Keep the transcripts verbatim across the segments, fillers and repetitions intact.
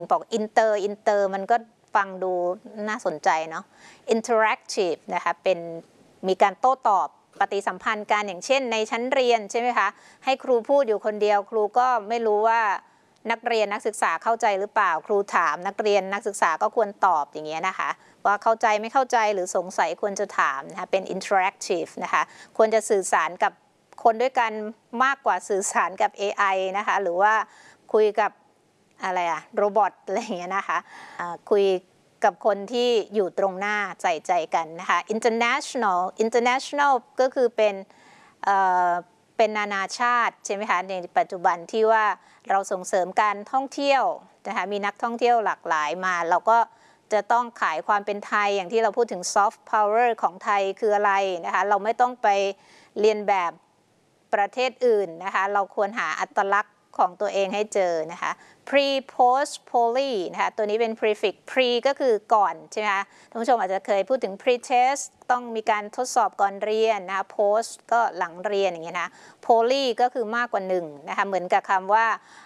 บอกอินเตอร์อินเตอร์มันก็ฟังดูน่าสนใจเนาะ interactive นะคะเป็นมีการโต้ตอบปฏิสัมพันธ์กันอย่างเช่นในชั้นเรียนใช่ไหมคะให้ครูพูดอยู่คนเดียวครูก็ไม่รู้ว่านักเรียนนักศึกษาเข้าใจหรือเปล่าครูถามนักเรียนนักศึกษาก็ควรตอบอย่างเงี้ยนะคะว่าเข้าใจไม่เข้าใจหรือสงสัยควรจะถามนะคะเป็น interactive นะคะควรจะสื่อสารกับคนด้วยกันมากกว่าสื่อสารกับ เอ ไอ นะคะหรือว่าคุยกับอะไรอะโรบอทอะไรอย่างเงี้ยนะคะะคุยกับคนที่อยู่ตรงหน้าใส่ใจกันนะคะ international international ก็คือเป็นเอ่อเป็นนานาชาติใช่ไหมคะในปัจจุบันที่ว่าเราส่งเสริมการท่องเที่ยวนะคะมีนักท่องเที่ยวหลากหลายมาเราก็จะต้องขายความเป็นไทยอย่างที่เราพูดถึง soft power ของไทยคืออะไรนะคะเราไม่ต้องไปเรียนแบบประเทศอื่นนะคะเราควรหาอัตลักษณ์ของตัวเองให้เจอนะคะ pre post poly นะคะตัวนี้เป็น prefix pre ก็คือก่อนใช่ไหมคะท่านผู้ชมอาจจะเคยพูดถึง pre test ต้องมีการทดสอบก่อนเรียนนะคะ post ก็หลังเรียนอย่างเงี้ยนะ poly ก็คือมากกว่าหนึ่งนะคะเหมือนกับคำว่า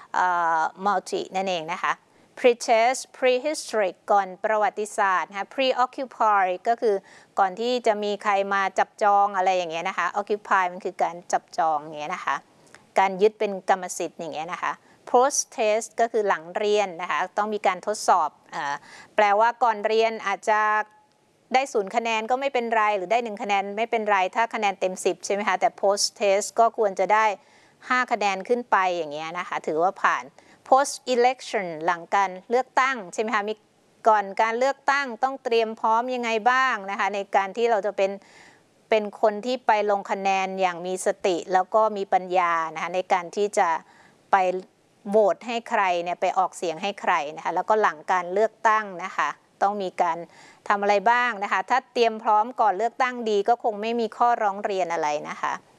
multi นั่นเองนะคะ pre-test prehistoric ก่อนประวัติศาสตร์นะคะ pre-occupy ก็คือก่อนที่จะมีใครมาจับจองอะไรอย่างเงี้ยนะคะ occupy มันคือการจับจองอย่างเงี้ยนะคะการยึดเป็นกรรมสิทธิ์อย่างเงี้ยนะคะ post test ก็คือหลังเรียนนะคะต้องมีการทดสอบอ่าแปลว่าก่อนเรียนอาจจะได้ศูนย์คะแนนก็ไม่เป็นไรหรือได้หนึ่งคะแนนไม่เป็นไรถ้าคะแนนเต็มสิบใช่ไหมคะแต่ post test ก็ควรจะได้ห้าคะแนนขึ้นไปอย่างเงี้ยนะคะถือว่าผ่าน post election หลังการเลือกตั้งใช่ไหมคะมีก่อนการเลือกตั้งต้องเตรียมพร้อมยังไงบ้างนะคะในการที่เราจะเป็นเป็นคนที่ไปลงคะแนนอย่างมีสติแล้วก็มีปัญญานะคะในการที่จะไปโหวตให้ใครเนี่ยไปออกเสียงให้ใครนะคะแล้วก็หลังการเลือกตั้งนะคะต้องมีการทำอะไรบ้างนะคะถ้าเตรียมพร้อมก่อนเลือกตั้งดีก็คงไม่มีข้อร้องเรียนอะไรนะคะ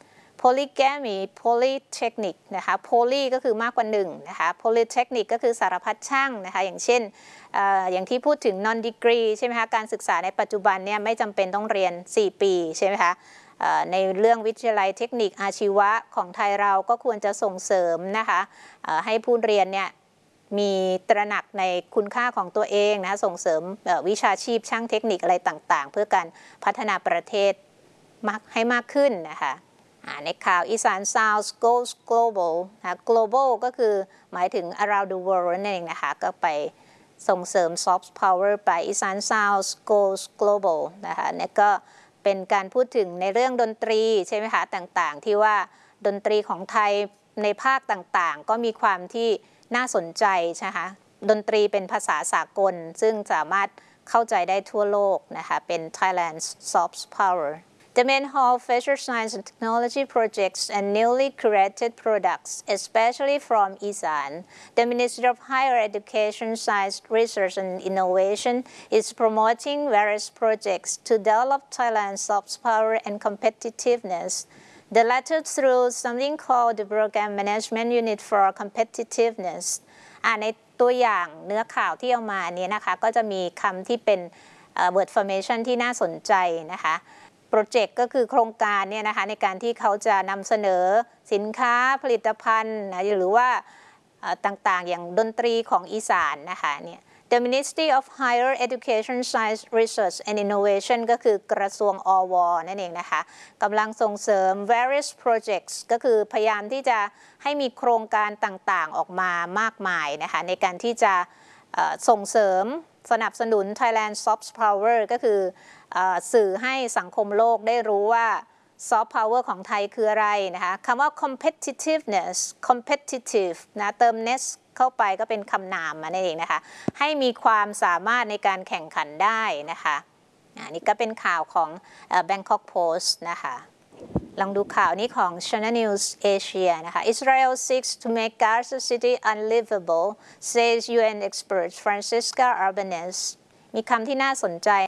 polygamy polytechnic นะคะ poly ก็คือมากกว่าหนึ่งนะคะ polytechnic ก็คือสารพัดช่างนะคะอย่างเช่น อ, อย่างที่พูดถึง non degree ใช่ไหมคะการศึกษาในปัจจุบันเนี่ยไม่จำเป็นต้องเรียนสี่ปีใช่ไหมคะในเรื่องวิทยาลัยเทคนิคอาชีวะของไทยเราก็ควรจะส่งเสริมนะคะให้ผู้เรียนเนี่ยมีตระหนักในคุณค่าของตัวเองนะส่งเสริมวิชาชีพช่างเทคนิคอะไรต่างๆเพื่อการพัฒนาประเทศมากให้มากขึ้นนะคะในข่าวอีสาน Sounds goes global นะ global ก็คือหมายถึง around the world นั่นเองนะคะก็ไปส่งเสริม soft power ไปอีสาน Sounds goes global นะคะนี่ก็เป็นการพูดถึงในเรื่องดนตรีใช่ไหมคะต่างๆที่ว่าดนตรีของไทยในภาคต่างๆก็มีความที่น่าสนใจใช่ไหมคะดนตรีเป็นภาษาสากลซึ่งสามารถเข้าใจได้ทั่วโลกนะคะเป็น Thailand's soft power The main hall features science and technology projects and newly created products, especially from Isan. The Ministry of Higher Education, Science, Research and Innovation is promoting various projects to develop Thailand's soft power and competitiveness. The latter through something called the Program Management Unit for Competitiveness. ในตัวอย่างเนื้อข่าวที่เอามาเนี่ยนะคะก็จะมีคำที่เป็น word formation ที่น่าสนใจนะคะโปรเจกต์ก็คือโครงการเนี่ยนะคะในการที่เขาจะนำเสนอสินค้าผลิตภัณฑ์นะหรือว่าต่างๆอย่างดนตรีของอีสานนะคะเนี่ย The Ministry of Higher Education, Science, Research and Innovation ก็คือกระทรวงอวนั่นเองนะคะกำลังส่งเสริม various projects ก็คือพยายามที่จะให้มีโครงการต่างๆออกมามากมายนะคะในการที่จะส่งเสริมสนับสนุน Thailand Soft Power ก็คือสื่อให้สังคมโลกได้รู้ว่า Soft Power ของไทยคืออะไรนะคะคำว่า competitiveness competitive นะเติม ness เข้าไปก็เป็นคำนามมานั่นเองนะคะให้มีความสามารถในการแข่งขันได้นะคะอันนี้ก็เป็นข่าวของ Bangkok Post นะคะลองดูข่าวนี้ของ Channel News Asia นะคะ Israel seeks to make Gaza City unlivable says ยู เอ็น expert Francisca Albanese มีคำที่น่าสนใจ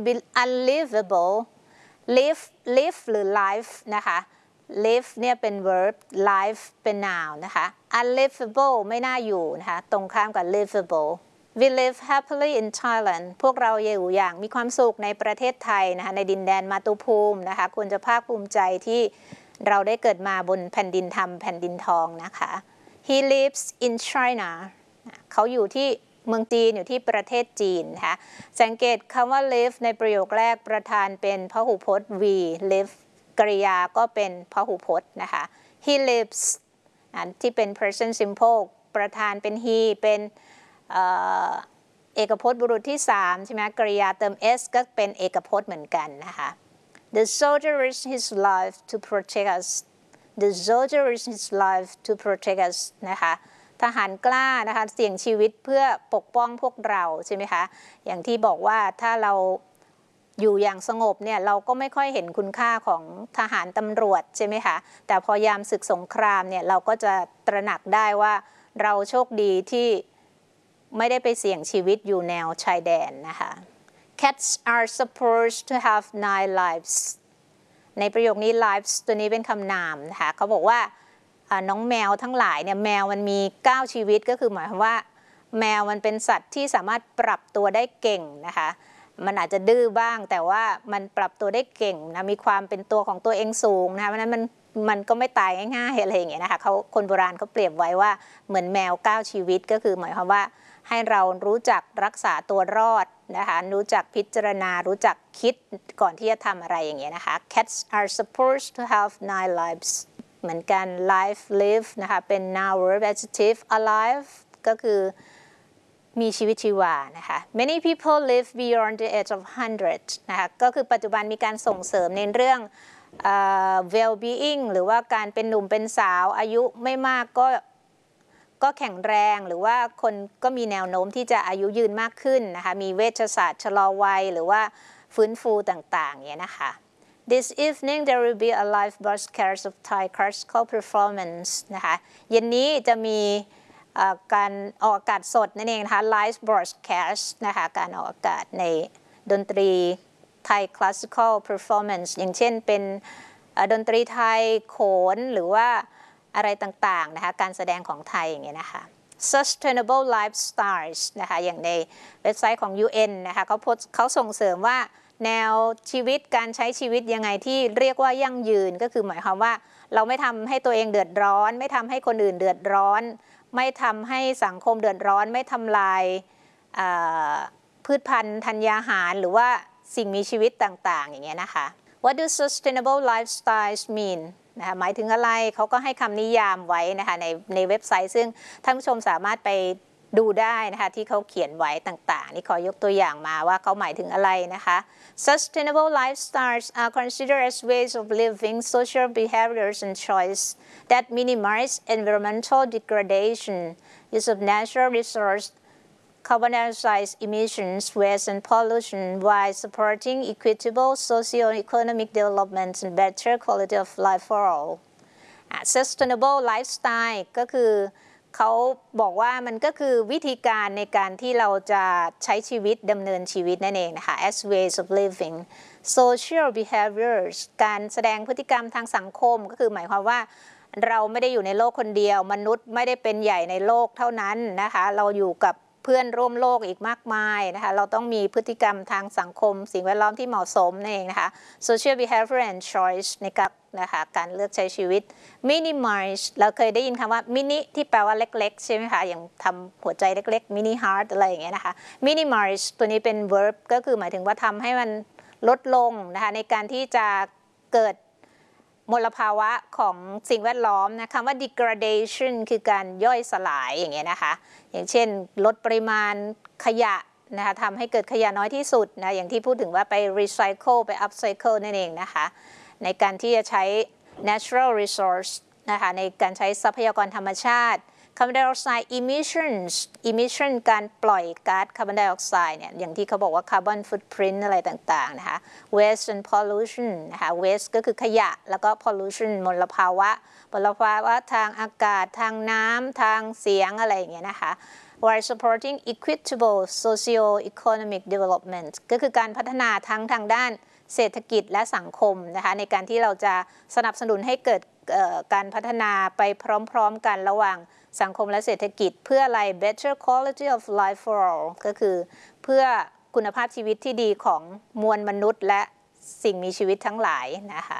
unlivable live live หรือ life นะคะ live เนี่ยเป็น verb life เป็น noun นะคะ unlivable ไม่น่าอยู่นะคะตรงข้ามกับ livable We live happily in Thailand พวกเราอยู่อย่างมีความสุขในประเทศไทยนะคะในดินแดนมาตุภูมินะคะควรจะภาคภูมิใจที่เราได้เกิดมาบนแผ่นดินธรรมแผ่นดินทองนะคะ He lives in China เขาอยู่ที่เมืองจีนอยู่ที่ประเทศจีนนะคะสังเกตคำว่า live ในประโยคแรกประธานเป็นพหูพจน์ we live กริยาก็เป็นพหูพจน์นะคะ he lives ที่เป็น present simple ประธานเป็น he เป็นเอ่อเอกพจน์บุรุษที่สามใช่ไหมกริยาเติม s ก็เป็นเอกพจน์เหมือนกันนะคะ the soldier risked his life to protect us the soldier risked his life to protect us นะคะทหารกล้านะคะเสี่ยงชีวิตเพื่อปกป้องพวกเราใช่ไหมคะอย่างที่บอกว่าถ้าเราอยู่อย่างสงบเนี่ยเราก็ไม่ค่อยเห็นคุณค่าของทหารตำรวจใช่ไหมคะแต่พอยามศึกสงครามเนี่ยเราก็จะตระหนักได้ว่าเราโชคดีที่ไม่ได้ไปเสี่ยงชีวิตอยู่แนวชายแดนนะคะ Cats are supposed to have nine lives ในประโยคนี้ lives ตัวนี้เป็นคำนามนะคะเขาบอกว่าน้องแมวทั้งหลายเนี่ยแมวมันมีเก้าชีวิตก็คือหมายความว่าแมวมันเป็นสัตว์ที่สามารถปรับตัวได้เก่งนะคะมันอาจจะดื้อบ้างแต่ว่ามันปรับตัวได้เก่งนะมีความเป็นตัวของตัวเองสูงนะคะเพราะนั้นมันมันก็ไม่ตายง่ายๆอะไรอย่างเงี้ยนะคะเขาคนโบราณเขาเปรียบไว้ว่าเหมือนแมวเก้าชีวิตก็คือหมายความว่าให้เรารู้จักรักษาตัวรอดนะคะรู้จักพิจารณารู้จักคิดก่อนที่จะทำอะไรอย่างเงี้ยนะคะ Cats are supposed to have nine livesเหมือนกัน life live นะคะเป็น noun verb adjective alive ก็คือมีชีวิตชีวานะคะ many people live beyond the age of one hundred นะคะก็คือปัจจุบันมีการส่งเสริมในเรื่อง uh, well being หรือว่าการเป็นหนุ่มเป็นสาวอายุไม่มากก็ก็แข็งแรงหรือว่าคนก็มีแนวโน้มที่จะอายุยืนมากขึ้นนะคะมีเวชศาสตร์ชะลอวัยหรือว่าฟื้นฟูต่างๆเนี่ยนะคะ This evening there will be a live broadcast of Thai classical performance นะคะเย็นนี้จะมีการออกอากาศสดนั่นเองนะคะ live broadcast นะคะการออกอากาศในดนตรี Thai classical performance อย่างเช่นเป็นดนตรีไทยโขนหรือว่าอะไรต่างๆนะคะการแสดงของไทยอย่างเงี้ยนะคะ sustainable lifestyles นะคะอย่างในเว็บไซต์ของ ยู เอ็น นะคะเขาเขาส่งเสริมว่าแนวชีวิตการใช้ชีวิตยังไงที่เรียกว่ายั่งยืนก็คือหมายความว่าเราไม่ทำให้ตัวเองเดือดร้อนไม่ทำให้คนอื่นเดือดร้อนไม่ทำให้สังคมเดือดร้อนไม่ทำลายพืชพันธุ์ธัญญาหารหรือว่าสิ่งมีชีวิตต่างๆอย่างเงี้ยนะคะ What do sustainable lifestyles meanนะคะหมายถึงอะไรเขาก็ให้คำนิยามไว้นะคะในในเว็บไซต์ซึ่งท่านผู้ชมสามารถไปดูได้นะคะที่เขาเขียนไว้ต่างๆนี่ขอยกตัวอย่างมาว่าเขาหมายถึงอะไรนะคะ Sustainable lifestyles are considered as ways of living social behaviors and choice that minimize environmental degradation use of natural resource carbon dioxide emissions waste and pollution while supporting equitable socio-economic development and better quality of life for all sustainable lifestyle ก็คือเขาบอกว่ามันก็คือวิธีการในการที่เราจะใช้ชีวิตดำเนินชีวิตนั่นเองนะคะ as ways of living social behaviors การแสดงพฤติกรรมทางสังคมก็คือหมายความว่าเราไม่ได้อยู่ในโลกคนเดียวมนุษย์ไม่ได้เป็นใหญ่ในโลกเท่านั้นนะคะเราอยู่กับเพื่อนร่วมโลกอีกมากมายนะคะเราต้องมีพฤติกรรมทางสังคมสิ่งแวดล้อมที่เหมาะสมนั่นเองนะคะ social behavior and choice ในการนะคะการเลือกใช้ชีวิต minimize เราเคยได้ยินคำว่า mini ที่แปลว่าเล็กๆใช่ไหมคะอย่างทำหัวใจเล็กๆ mini heart อะไรอย่างเงี้ยนะคะ minimize ตัวนี้เป็น verb ก็คือหมายถึงว่าทำให้มันลดลงนะคะในการที่จะเกิดมลภาวะของสิ่งแวดล้อมนะคำว่า degradation คือการย่อยสลายอย่างเงี้ยนะคะอย่างเช่นลดปริมาณขยะนะคะทำให้เกิดขยะน้อยที่สุดนะอย่างที่พูดถึงว่าไป recycle ไป upcycle นั่นเองนะคะในการที่จะใช้ natural resource นะคะในการใช้ทรัพยากรธรรมชาติคาร์บอนไดออกไซด์ emissions emission การปล่อยก๊าซคาร์บอนไดออกไซด์เนี่ยอย่างที่เขาบอกว่า carbon footprint อะไรต่างๆนะคะ waste and pollution นะคะ waste ก็คือขยะแล้วก็ pollution มลภาวะมลภาวะทางอากาศทางน้ำทางเสียงอะไรอย่างเงี้ยนะคะ while supporting equitable socio-economic development ก็คือการพัฒนาทั้งทางด้านเศรษฐกิจและสังคมนะคะในการที่เราจะสนับสนุนให้เกิดการพัฒนาไปพร้อมๆกันระหว่างสังคมและเศรษฐกิจเพื่ออะไร better quality of life for all ก็คือเพื่อคุณภาพชีวิตที่ดีของมวลมนุษย์และสิ่งมีชีวิตทั้งหลายนะคะ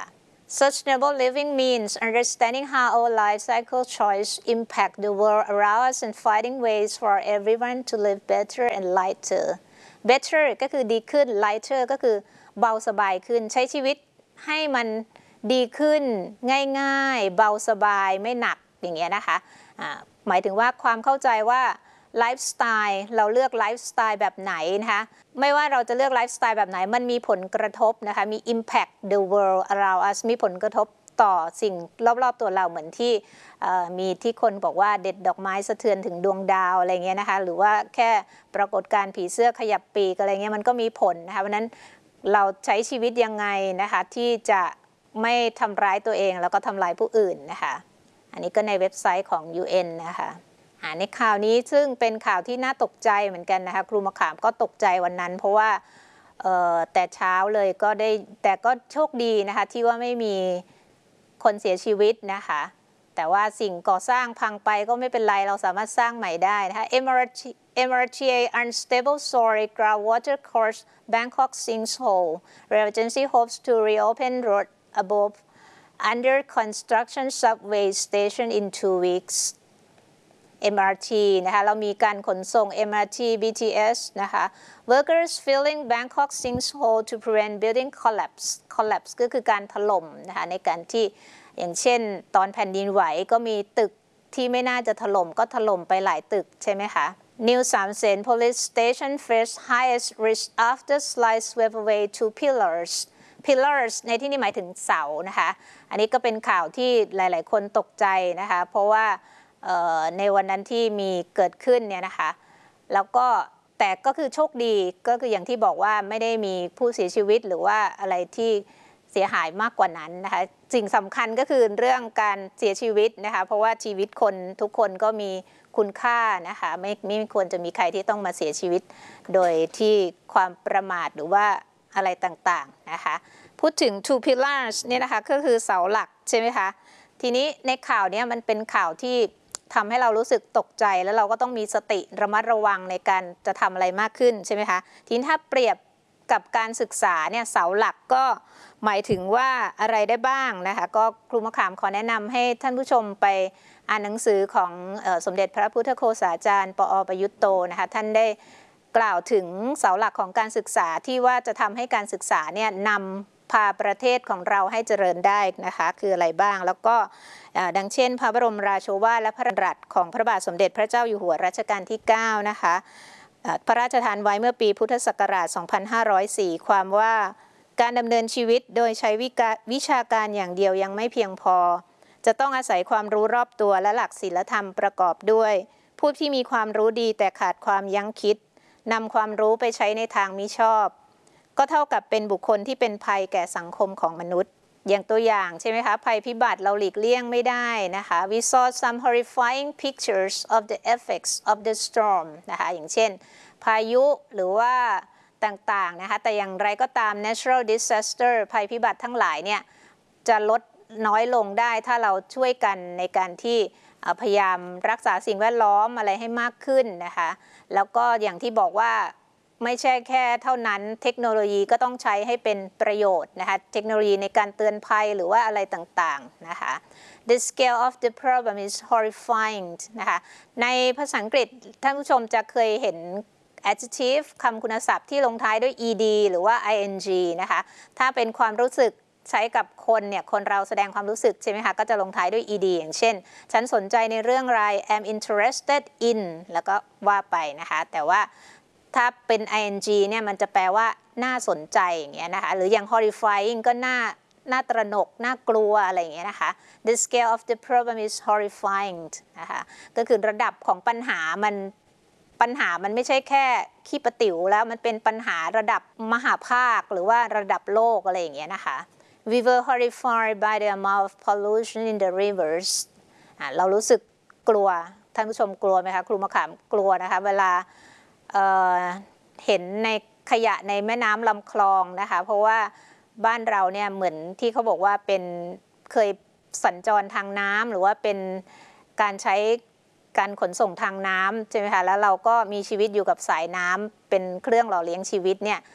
Sustainable living means understanding how our life cycle choice impact the world around us and finding ways for everyone to live better and lighter better ก็คือดีขึ้น lighter ก็คือเบาสบายขึ้นใช้ชีวิตให้มันดีขึ้นง่ายๆเบาสบายไม่หนักอย่างเงี้ยนะคะะหมายถึงว่าความเข้าใจว่าไลฟ์สไตล์เราเลือกไลฟ์สไตล์แบบไหนนะคะไม่ว่าเราจะเลือกไลฟ์สไตล์แบบไหนมันมีผลกระทบนะคะมี impact the world around us มีผลกระทบต่อสิ่งรอบๆตัวเราเหมือนที่มีที่คนบอกว่าเด็ดดอกไม้สะเทือนถึงดวงดาวอะไรเงี้ยนะคะหรือว่าแค่ปรากฏการณ์ผีเสื้อขยับปีกอะไรเงี้ยมันก็มีผลนะคะเพราะนั้นเราใช้ชีวิตยังไงนะคะที่จะไม่ทำร้ายตัวเองแล้วก็ทำลายผู้อื่นนะคะอันนี้ก็ในเว็บไซต์ของ ยู เอ็น นะคะในข่าวนี้ซึ่งเป็นข่าวที่น่าตกใจเหมือนกันนะคะครูมะขามก็ตกใจวันนั้นเพราะว่าแต่เช้าเลยก็ได้แต่ก็โชคดีนะคะที่ว่าไม่มีคนเสียชีวิตนะคะแต่ว่าสิ่งก่อสร้างพังไปก็ไม่เป็นไรเราสามารถสร้างใหม่ได้นะคะ เอ็ม อาร์ ที เอ unstable soil groundwater course Bangkok sinkhole Regency hopes to reopen road above under construction subway station in two weeks เอ็ม อาร์ ที นะคะเรามีการขนส่ง เอ็ม อาร์ ที บี ที เอส นะคะ workers filling Bangkok sinkhole to prevent building collapse collapse ก็คือการถล่มนะคะในการที่อย่างเช่นตอนแผ่นดินไหวก็มีตึกที่ไม่น่าจะถล่มก็ถล่มไปหลายตึกใช่ไหมคะ New Sam Sen Police Station faced highest risk after slide swept away two pillars pillars ในที่นี้หมายถึงเสานะคะอันนี้ก็เป็นข่าวที่หลายๆคนตกใจนะคะเพราะว่าในวันนั้นที่มีเกิดขึ้นเนี่ยนะคะแล้วก็แต่ก็คือโชคดีก็คืออย่างที่บอกว่าไม่ได้มีผู้เสียชีวิตหรือว่าอะไรที่เสียหายมากกว่านั้นนะคะสิ่งสำคัญก็คือเรื่องการเสียชีวิตนะคะเพราะว่าชีวิตคนทุกคนก็มีคุณค่านะคะไม่ไม่ควรจะมีใครที่ต้องมาเสียชีวิตโดยที่ความประมาทหรือว่าอะไรต่างๆนะคะพูดถึง two pillars เนี่ยนะคะก็คือเสาหลักใช่ไหมคะทีนี้ในข่าวนี้มันเป็นข่าวที่ทำให้เรารู้สึกตกใจแล้วเราก็ต้องมีสติระมัดระวังในการจะทำอะไรมากขึ้นใช่ไหมคะทีนี้ถ้าเปรียบกับการศึกษาเนี่ยเสาหลักก็หมายถึงว่าอะไรได้บ้างนะคะก็ครูมะขามขอแนะนำให้ท่านผู้ชมไปอ่านหนังสือของเอ่อสมเด็จพระพุทธโฆษาจารย์ปอประยุตโตนะคะท่านได้กล่าวถึงเสาหลักของการศึกษาที่ว่าจะทำให้การศึกษาเนี่ยนำพาประเทศของเราให้เจริญได้นะคะคืออะไรบ้างแล้วก็ดังเช่นพระบรมราโชวาทและพระราชดำรัสของพระบาทสมเด็จพระเจ้าอยู่หัวรัชกาลที่เก้านะคะพระราชทานไว้เมื่อปีพุทธศักราชสองพันห้าร้อยสี่ ความว่าการดำเนินชีวิตโดยใช้วิชาการอย่างเดียวยังไม่เพียงพอจะต้องอาศัยความรู้รอบตัวและหลักศีลธรรมประกอบด้วยผู้ที่มีความรู้ดีแต่ขาดความยั้งคิดนำความรู้ไปใช้ในทางมิชอบก็เท่ากับเป็นบุคคลที่เป็นภัยแก่สังคมของมนุษย์อย่างตัวอย่างใช่ไหมคะภัยพิบัติเราหลีกเลี่ยงไม่ได้นะคะ We saw some horrifying pictures of the effects of the storm นะคะอย่างเช่นพายุหรือว่าต่างๆนะคะแต่อย่างไรก็ตาม natural disaster ภัยพิบัติทั้งหลายเนี่ยจะลดน้อยลงได้ถ้าเราช่วยกันในการที่พยายามรักษาสิ่งแวดล้อมอะไรให้มากขึ้นนะคะแล้วก็อย่างที่บอกว่าไม่ใช่แค่เท่านั้นเทคโนโลยีก็ต้องใช้ให้เป็นประโยชน์นะคะเทคโนโลยีในการเตือนภัยหรือว่าอะไรต่างๆนะคะ The scale of the problem is horrifying นะคะในภาษาอังกฤษท่านผู้ชมจะเคยเห็น adjective คำคุณศัพท์ที่ลงท้ายด้วย ed หรือว่า ing นะคะถ้าเป็นความรู้สึกใช้กับคนเนี่ยคนเราแสดงความรู้สึกใช่ไหมคะก็จะลงท้ายด้วย ed อย่างเช่นฉันสนใจในเรื่องอะไร am interested in แล้วก็ว่าไปนะคะแต่ว่าถ้าเป็น ing เนี่ยมันจะแปลว่าน่าสนใจอย่างเงี้ยนะคะหรืออย่าง horrifying ก็น่าน่าตระหนกน่ากลัวอะไรอย่างเงี้ยนะคะ The scale of the problem is horrifying นะคะก็คือระดับของปัญหามันปัญหามันไม่ใช่แค่ขี้ประติ๋วแล้วมันเป็นปัญหาระดับมหาภาคหรือว่าระดับโลกอะไรอย่างเงี้ยนะคะ We were horrified by the amount of pollution in the rivers เรารู้สึกกลัวท่านผู้ชมกลัวไหมคะครูมะขามกลัวนะคะเวลา เ, เห็นในขยะในแม่น้ำลำคลองนะคะเพราะว่าบ้านเราเนี่ยเหมือนที่เขาบอกว่าเป็นเคยสัญจรทางน้ำหรือว่าเป็นการใช้การขนส่งทางน้ำใช่ไหมคะแล้วเราก็มีชีวิตอยู่กับสายน้ำเป็นเครื่องหล่อเลี้ยงชีวิตเนี่ย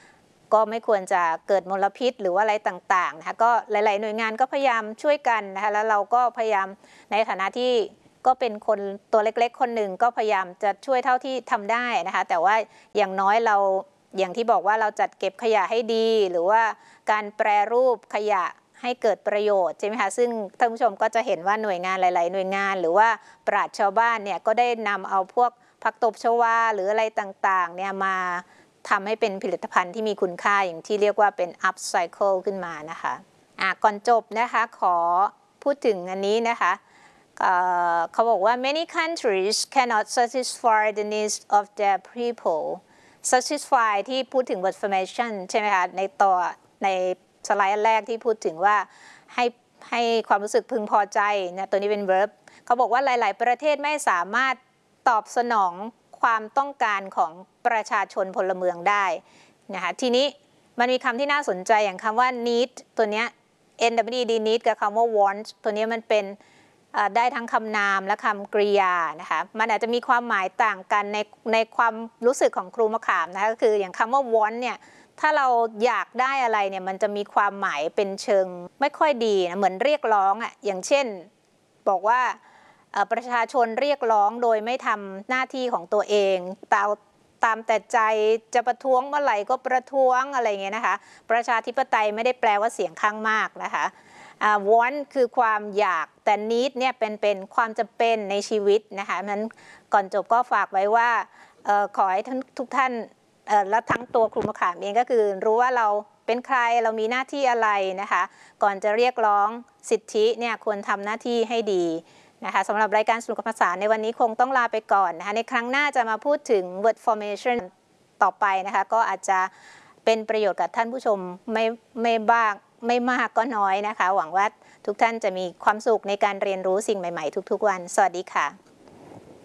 ก็ไม่ควรจะเกิดมลพิษหรือว่าอะไรต่างๆนะคะก็หลายๆหน่วยงานก็พยายามช่วยกันนะคะแล้วเราก็พยายามในฐานะที่ก็เป็นคนตัวเล็กๆคนหนึ่งก็พยายามจะช่วยเท่าที่ทำได้นะคะแต่ว่าอย่างน้อยเราอย่างที่บอกว่าเราจัดเก็บขยะให้ดีหรือว่าการแปรรูปขยะให้เกิดประโยชน์ใช่ไหมคะซึ่งท่านผู้ชมก็จะเห็นว่าหน่วยงานหลายๆหน่วยงานหรือว่าปราชญ์ชาวบ้านเนี่ยก็ได้นำเอาพวกผักตบชวาหรืออะไรต่างๆเนี่ยมาทำให้เป็นผลิตภัณฑ์ที่มีคุณค่าอย่างที่เรียกว่าเป็น upcycle ขึ้นมานะคะอ่ะก่อนจบนะคะขอพูดถึงอันนี้นะคะเขาบอกว่า many countries cannot satisfy the needs of their people satisfy ที่พูดถึง word formation ใช่ไหมคะในตัวในสไลด์แรกที่พูดถึงว่าให้ให้ความรู้สึกพึงพอใจนะตัวนี้เป็น verb เขาบอกว่าหลายๆประเทศไม่สามารถตอบสนองความต้องการของประชาชนพลเมืองได้นะคะทีนี้มันมีคำที่น่าสนใจอย่างคำว่า need ตัวเนี้ย N W D need กับคำว่า want ตัวนี้มันเป็นได้ทั้งคำนามและคำกริยานะคะมันอาจจะมีความหมายต่างกันในในความรู้สึกของครูมะขามนะคะก็คืออย่างคำว่า want เนี่ยถ้าเราอยากได้อะไรเนี่ยมันจะมีความหมายเป็นเชิงไม่ค่อยดีนะเหมือนเรียกร้องอ่ะอย่างเช่นบอกว่าประชาชนเรียกร้องโดยไม่ทำหน้าที่ของตัวเองตามตามแต่ใจจะประท้วงเมื่อไหร่ก็ประท้วงอะไรเงี้ยนะคะประชาธิปไตยไม่ได้แปลว่าเสียงข้างมากนะคะ want คือความอยากแต่ need เนี่ยเป็นเป็นความจำเป็นในชีวิตนะคะนั้นก่อนจบก็ฝากไว้ว่าขอให้ทุกท่านและทั้งตัวครูมะขามเองก็คือรู้ว่าเราเป็นใครเรามีหน้าที่อะไรนะคะก่อนจะเรียกร้องสิทธิเนี่ยควรทำหน้าที่ให้ดีนะคะสำหรับรายการสนุกกับภาษาในวันนี้คงต้องลาไปก่อนนะคะในครั้งหน้าจะมาพูดถึง word formation ต่อไปนะคะก็อาจจะเป็นประโยชน์กับท่านผู้ชมไม่ไม่บ้างไม่มากก็น้อยนะคะหวังว่าทุกท่านจะมีความสุขในการเรียนรู้สิ่งใหม่ๆทุกๆวันสวัสดีค่ะ